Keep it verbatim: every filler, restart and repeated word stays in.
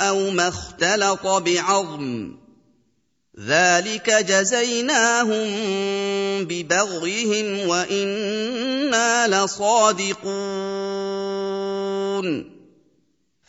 أَوْ مَا اخْتَلَطَ بِعَظْمٍ ذَلِكَ جَزَيْنَاهُم بِبَغْيِهِمْ وَإِنَّا لَصَادِقُونَ